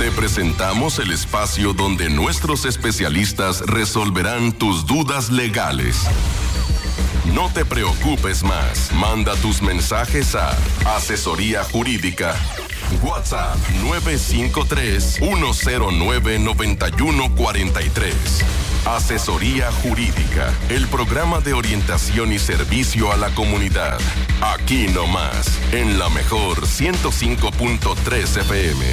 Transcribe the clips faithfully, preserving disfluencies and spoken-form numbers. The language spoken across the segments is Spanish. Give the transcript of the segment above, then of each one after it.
Te presentamos el espacio donde nuestros especialistas resolverán tus dudas legales. No te preocupes más. Manda tus mensajes a Asesoría Jurídica. WhatsApp nueve cinco tres, uno cero nueve, nueve uno cuatro tres. Asesoría Jurídica, el programa de orientación y servicio a la comunidad. Aquí nomás, en la mejor ciento cinco punto tres F M.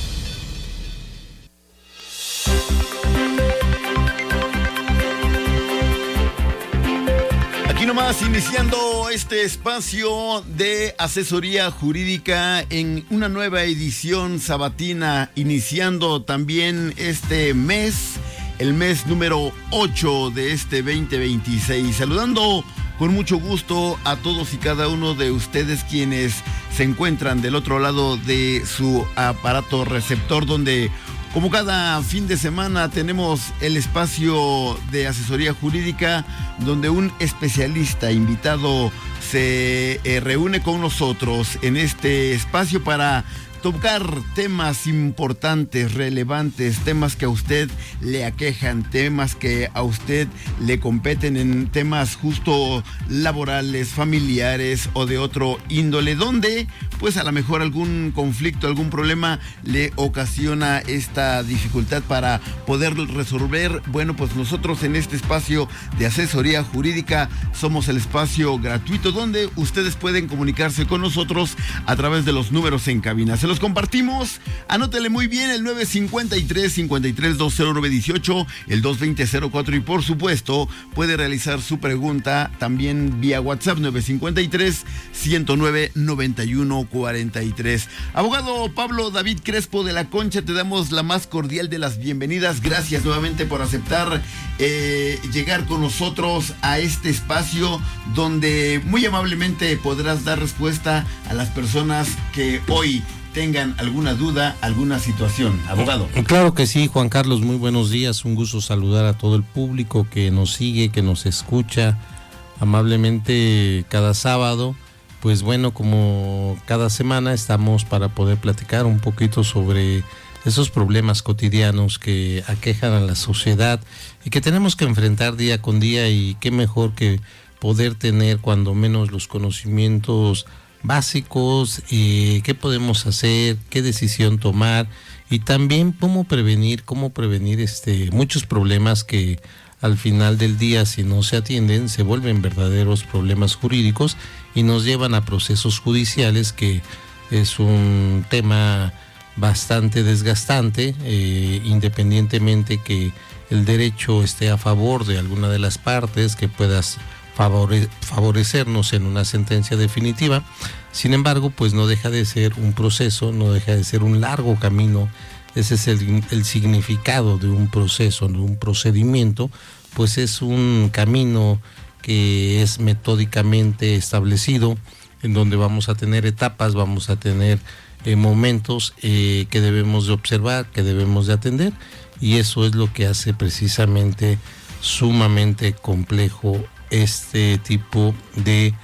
Aquí nomás, iniciando este espacio de asesoría jurídica en una nueva edición sabatina, iniciando también este mes, el mes número ocho de este veinte veintiséis. Saludando con mucho gusto a todos y cada uno de ustedes quienes se encuentran del otro lado de su aparato receptor, donde como cada fin de semana tenemos el espacio de asesoría jurídica donde un especialista invitado se eh, reúne con nosotros en este espacio para tocar temas importantes, relevantes, temas que a usted le aquejan, temas que a usted le competen, en temas justo laborales, familiares o de otro índole, donde pues a lo mejor algún conflicto, algún problema le ocasiona esta dificultad para poder resolver. Bueno, pues nosotros en este espacio de asesoría jurídica somos el espacio gratuito donde ustedes pueden comunicarse con nosotros a través de los números en cabina. Se los compartimos, anótele muy bien: el nueve cinco tres, cinco tres dos cero nueve uno ocho, el dos dos cero cero cuatro, y por supuesto puede realizar su pregunta también vía WhatsApp nueve cinco tres, ciento nueve, noventa y uno cuarenta y tres. Abogado Pablo David Crespo de la Concha, te damos la más cordial de las bienvenidas. Gracias nuevamente por aceptar eh, llegar con nosotros a este espacio donde muy amablemente podrás dar respuesta a las personas que hoy tengan alguna duda, alguna situación. Abogado. Claro que sí, Juan Carlos, muy buenos días. Un gusto saludar a todo el público que nos sigue, que nos escucha amablemente cada sábado. Pues bueno, como cada semana estamos para poder platicar un poquito sobre esos problemas cotidianos que aquejan a la sociedad y que tenemos que enfrentar día con día, y qué mejor que poder tener cuando menos los conocimientos básicos, eh, qué podemos hacer, qué decisión tomar, y también cómo prevenir, cómo prevenir este muchos problemas que al final del día, si no se atienden, se vuelven verdaderos problemas jurídicos y nos llevan a procesos judiciales, que es un tema bastante desgastante, eh, independientemente que el derecho esté a favor de alguna de las partes, que puedas favore- favorecernos en una sentencia definitiva. Sin embargo, pues no deja de ser un proceso, no deja de ser un largo camino. Ese es el, el significado de un proceso, de un procedimiento, pues es un camino que es metódicamente establecido, en donde vamos a tener etapas, vamos a tener eh, momentos eh, que debemos de observar, que debemos de atender, y eso es lo que hace precisamente sumamente complejo este tipo de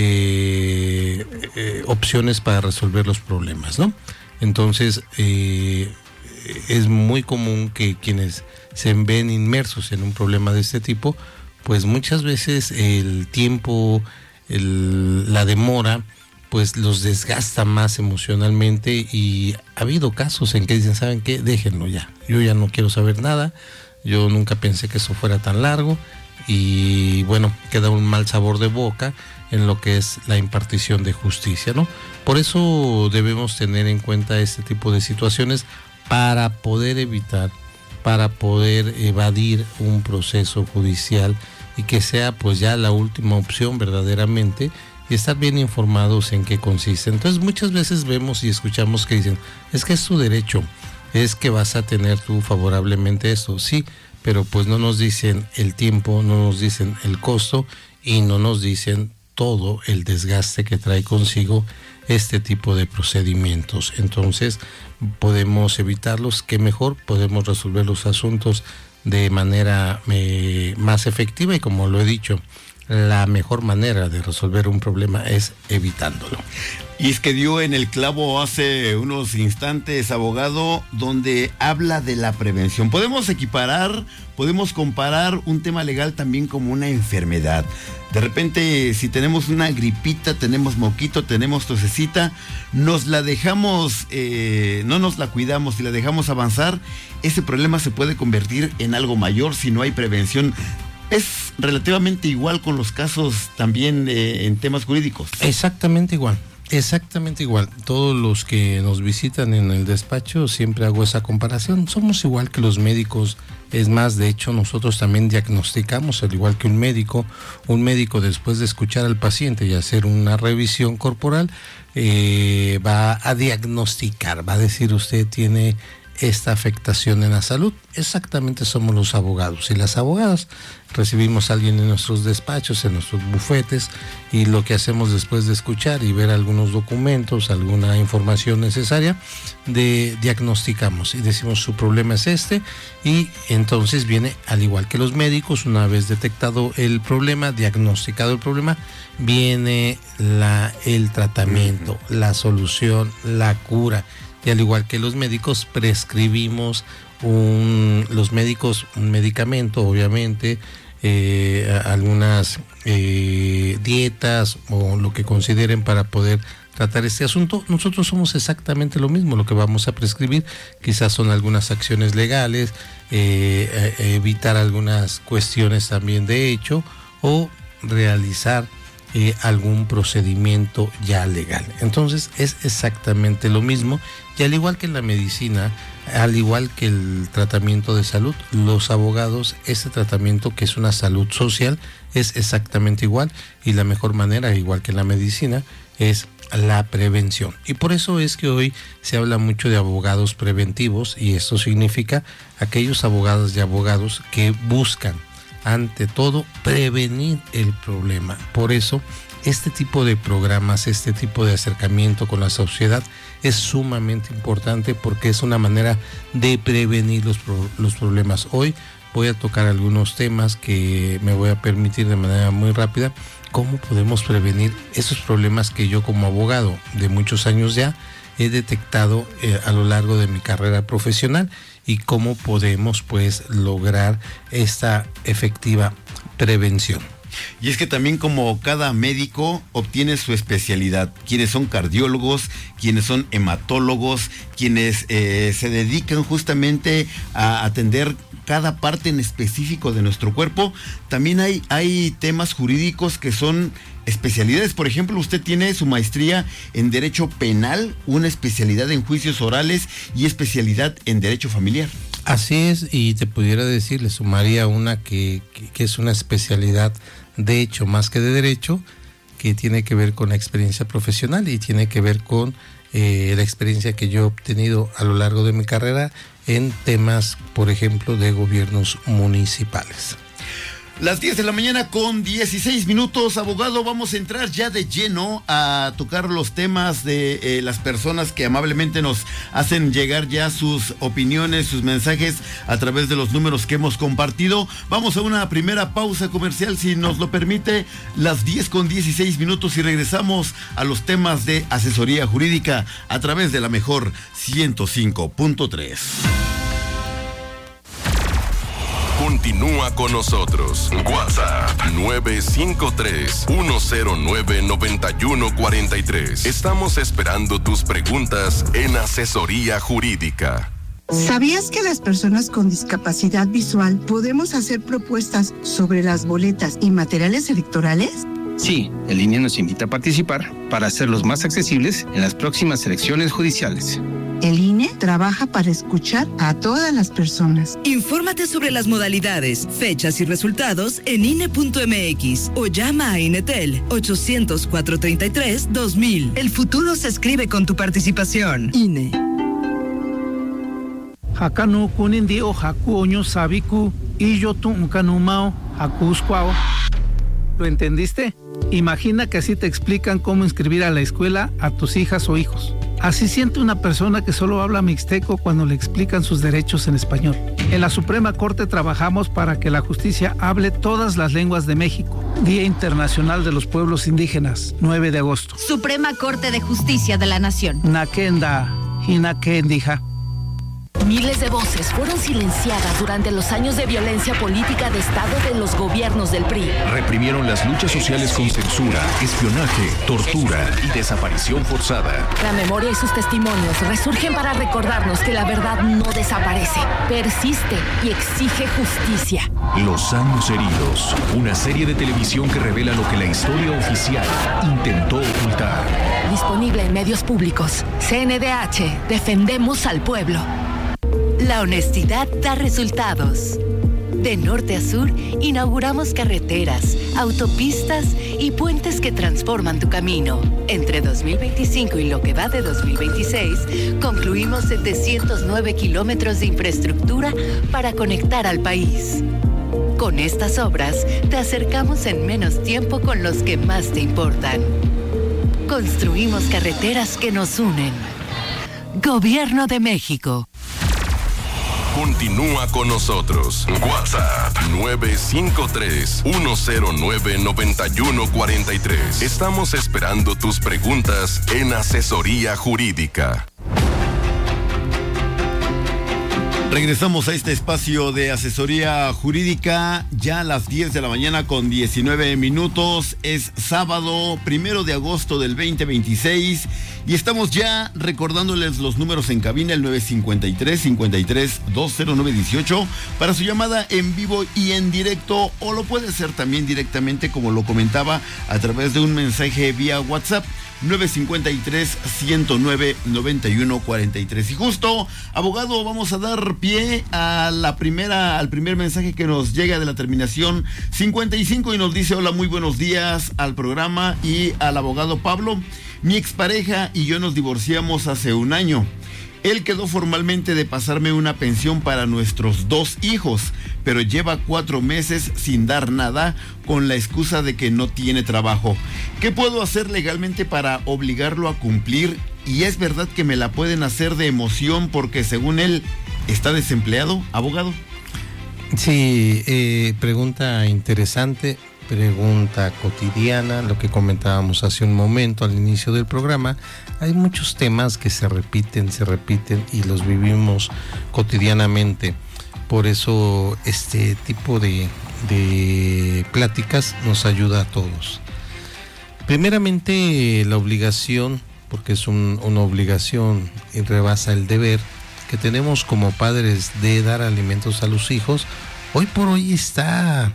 eh, eh, opciones para resolver los problemas, ¿no? Entonces, eh, es muy común que quienes se ven inmersos en un problema de este tipo, pues muchas veces el tiempo, el, la demora, pues los desgasta más emocionalmente, y ha habido casos en que dicen, ¿saben qué? Déjenlo ya, yo ya no quiero saber nada, yo nunca pensé que eso fuera tan largo, y bueno, queda un mal sabor de boca en lo que es la impartición de justicia, ¿no? Por eso debemos tener en cuenta este tipo de situaciones para poder evitar, para poder evadir un proceso judicial, y que sea pues ya la última opción verdaderamente, y estar bien informados en qué consiste. Entonces muchas veces vemos y escuchamos que dicen, es que es tu derecho, es que vas a tener tú favorablemente esto, sí, pero pues no nos dicen el tiempo, no nos dicen el costo, y no nos dicen todo el desgaste que trae consigo este tipo de procedimientos. Entonces podemos evitarlos, que mejor podemos resolver los asuntos de manera eh, más efectiva, y como lo he dicho, la mejor manera de resolver un problema es evitándolo. Y es que dio en el clavo hace unos instantes, abogado, donde habla de la prevención. Podemos equiparar, podemos comparar un tema legal también como una enfermedad. De repente, si tenemos una gripita, tenemos moquito, tenemos tosecita, nos la dejamos, eh, no nos la cuidamos y la dejamos avanzar, ese problema se puede convertir en algo mayor si no hay prevención. Es relativamente igual con los casos también eh, en temas jurídicos. Exactamente igual. Exactamente igual. Todos los que nos visitan en el despacho siempre hago esa comparación. Somos igual que los médicos. Es más, de hecho, nosotros también diagnosticamos, al igual que un médico. Un médico, después de escuchar al paciente y hacer una revisión corporal, eh, va a diagnosticar, va a decir usted tiene esta afectación en la salud. Exactamente somos los abogados y las abogadas. Recibimos a alguien en nuestros despachos, en nuestros bufetes, y lo que hacemos después de escuchar y ver algunos documentos, alguna información necesaria, de diagnosticamos y decimos su problema es este, y entonces viene, al igual que los médicos, una vez detectado el problema, diagnosticado el problema, viene la, el tratamiento, la solución, la cura. Y al igual que los médicos, prescribimos un, los médicos un medicamento, obviamente, eh, algunas eh, dietas o lo que consideren para poder tratar este asunto. Nosotros somos exactamente lo mismo. Lo que vamos a prescribir quizás son algunas acciones legales, eh, eh, evitar algunas cuestiones también de hecho, o realizar Eh, algún procedimiento ya legal. Entonces es exactamente lo mismo, y al igual que en la medicina, al igual que el tratamiento de salud, los abogados, este tratamiento que es una salud social, es exactamente igual, y la mejor manera, igual que en la medicina, es la prevención. Y por eso es que hoy se habla mucho de abogados preventivos, y esto significa aquellos abogados y abogados que buscan ante todo prevenir el problema. Por eso este tipo de programas, este tipo de acercamiento con la sociedad es sumamente importante, porque es una manera de prevenir los, pro, los problemas. Hoy voy a tocar algunos temas que me voy a permitir de manera muy rápida. ¿Cómo podemos prevenir esos problemas que yo, como abogado de muchos años ya, he detectado eh, a lo largo de mi carrera profesional, y cómo podemos pues lograr esta efectiva prevención? Y es que también, como cada médico obtiene su especialidad, quienes son cardiólogos, quienes son hematólogos, quienes eh, se dedican justamente a atender cada parte en específico de nuestro cuerpo, también hay, hay temas jurídicos que son especialidades. Por ejemplo, usted tiene su maestría en Derecho Penal, una especialidad en Juicios Orales y especialidad en Derecho Familiar. Así es, y te pudiera decir, le sumaría una que, que, que es una especialidad de hecho más que de derecho, que tiene que ver con la experiencia profesional y tiene que ver con eh, la experiencia que yo he obtenido a lo largo de mi carrera en temas, por ejemplo, de gobiernos municipales. Las diez de la mañana con dieciséis minutos, abogado. Vamos a entrar ya de lleno a tocar los temas de eh, las personas que amablemente nos hacen llegar ya sus opiniones, sus mensajes a través de los números que hemos compartido. Vamos a una primera pausa comercial, si nos lo permite, las diez con dieciséis minutos, y regresamos a los temas de asesoría jurídica a través de la mejor ciento cinco punto tres. Continúa con nosotros. WhatsApp nueve cinco tres, uno cero nueve, nueve uno cuatro tres. Estamos esperando tus preguntas en Asesoría Jurídica. ¿Sabías que las personas con discapacidad visual podemos hacer propuestas sobre las boletas y materiales electorales? Sí, el I N E nos invita a participar para hacerlos más accesibles en las próximas elecciones judiciales. El I N E trabaja para escuchar a todas las personas. Infórmate sobre las modalidades, fechas y resultados en I N E punto M X o llama a Inetel ochocientos, cuatrocientos treinta y tres, dos mil. El futuro se escribe con tu participación. I N E. Hakanu kunindi o haku oño sabiku y yo tu kanumao hakuskwao. ¿Lo entendiste? Imagina que así te explican cómo inscribir a la escuela a tus hijas o hijos. Así siente una persona que solo habla mixteco cuando le explican sus derechos en español. En la Suprema Corte trabajamos para que la justicia hable todas las lenguas de México. Día Internacional de los Pueblos Indígenas, nueve de agosto. Suprema Corte de Justicia de la Nación. Nakenda, Hinakendija. Miles de voces fueron silenciadas durante los años de violencia política de Estado de los gobiernos del P R I. Reprimieron las luchas sociales con censura, espionaje, tortura y desaparición forzada. La memoria y sus testimonios resurgen para recordarnos que la verdad no desaparece, persiste y exige justicia. Los años heridos, una serie de televisión que revela lo que la historia oficial intentó ocultar. Disponible en medios públicos. C N D H, defendemos al pueblo. La honestidad da resultados. De norte a sur, inauguramos carreteras, autopistas y puentes que transforman tu camino. Entre dos mil veinticinco y lo que va de dos mil veintiséis, concluimos setecientos nueve kilómetros de infraestructura para conectar al país. Con estas obras, te acercamos en menos tiempo con los que más te importan. Construimos carreteras que nos unen. Gobierno de México. Continúa con nosotros. WhatsApp nueve cinco tres, uno cero nueve, nueve uno cuatro tres. Estamos esperando tus preguntas en Asesoría Jurídica. Regresamos a este espacio de asesoría jurídica, ya a las diez de la mañana con diecinueve minutos. Es sábado, primero de agosto del veinte veintiséis, y estamos ya recordándoles los números en cabina, el nueve cinco tres, cinco tres, dos cero nueve uno ocho, para su llamada en vivo y en directo, o lo puede hacer también directamente, como lo comentaba, a través de un mensaje vía WhatsApp. nueve cinco tres, uno cero nueve, nueve uno cuatro tres. Y justo, abogado, vamos a dar pie a la primera, al primer mensaje que nos llega de la terminación cincuenta y cinco, y nos dice: hola, muy buenos días al programa y al abogado Pablo. Mi expareja y yo nos divorciamos hace un año. Él quedó formalmente de pasarme una pensión para nuestros dos hijos, pero lleva cuatro meses sin dar nada con la excusa de que no tiene trabajo. ¿Qué puedo hacer legalmente para obligarlo a cumplir? ¿Y es verdad que me la pueden hacer de emoción porque según él está desempleado, abogado? Sí, eh, pregunta interesante, pregunta cotidiana, lo que comentábamos hace un momento al inicio del programa. Hay muchos temas que se repiten, se repiten y los vivimos cotidianamente. Por eso este tipo de, de pláticas nos ayuda a todos. Primeramente, la obligación, porque es un, una obligación y rebasa el deber que tenemos como padres de dar alimentos a los hijos. Hoy por hoy está,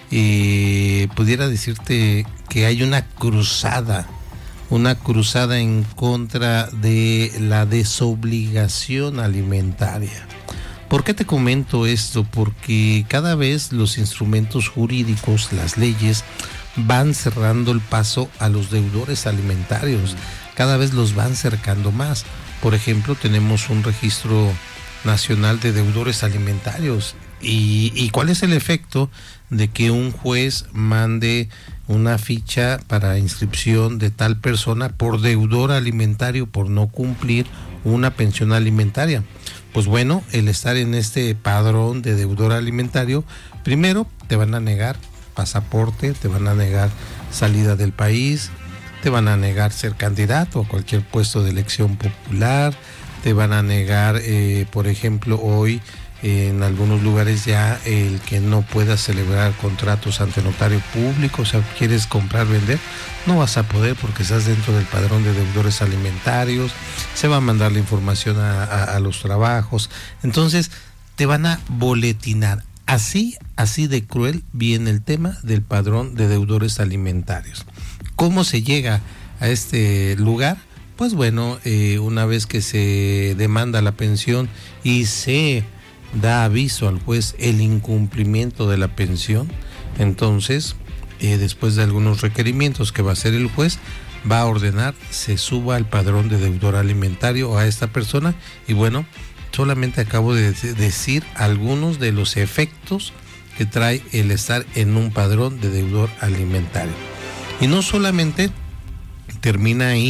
eh, pudiera decirte que hay una cruzada, una cruzada en contra de la desobligación alimentaria. ¿Por qué te comento esto? Porque cada vez los instrumentos jurídicos, las leyes, van cerrando el paso a los deudores alimentarios. Cada vez los van cercando más. Por ejemplo, tenemos un registro nacional de deudores alimentarios. ¿Y, y cuál es el efecto de que un juez mande una ficha para inscripción de tal persona por deudor alimentario por no cumplir una pensión alimentaria? Pues bueno, el estar en este padrón de deudor alimentario, primero te van a negar pasaporte, te van a negar salida del país, te van a negar ser candidato a cualquier puesto de elección popular, te van a negar, eh, por ejemplo, hoy eh, en algunos lugares ya el que no puedas celebrar contratos ante notario público. O sea, quieres comprar, vender, no vas a poder porque estás dentro del padrón de deudores alimentarios. Se va a mandar la información a, a, a los trabajos, entonces te van a boletinar. Así, así de cruel viene el tema del padrón de deudores alimentarios. ¿Cómo se llega a este lugar? Pues bueno, eh, una vez que se demanda la pensión y se da aviso al juez el incumplimiento de la pensión, entonces, eh, después de algunos requerimientos que va a hacer el juez, va a ordenar se suba al padrón de deudor alimentario a esta persona. Y bueno, solamente acabo de decir algunos de los efectos que trae el estar en un padrón de deudor alimentario. Y no solamente termina ahí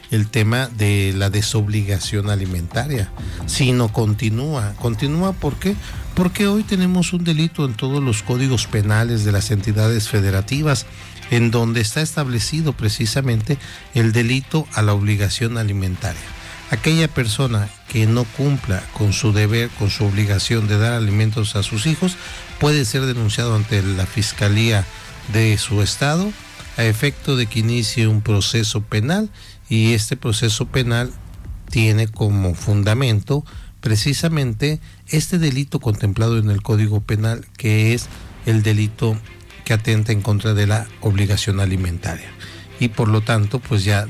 el tema de la desobligación alimentaria, sino continúa. ¿Continúa por qué? Porque hoy tenemos un delito en todos los códigos penales de las entidades federativas, en donde está establecido precisamente el delito a la obligación alimentaria. Aquella persona que no cumpla con su deber, con su obligación de dar alimentos a sus hijos, puede ser denunciado ante la Fiscalía de su estado a efecto de que inicie un proceso penal, y este proceso penal tiene como fundamento precisamente este delito contemplado en el Código Penal, que es el delito que atenta en contra de la obligación alimentaria. Y por lo tanto, pues ya